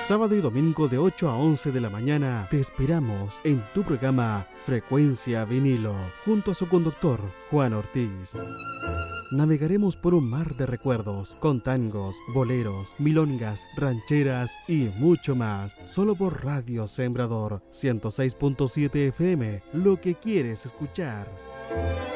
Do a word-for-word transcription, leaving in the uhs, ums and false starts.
Sábado y domingo de ocho a once de la mañana te esperamos en tu programa Frecuencia Vinilo, junto a su conductor Juan Ortiz. Navegaremos por un mar de recuerdos, con tangos, boleros, milongas, rancheras y mucho más. Solo por Radio Sembrador ciento seis punto siete F M, lo que quieres escuchar.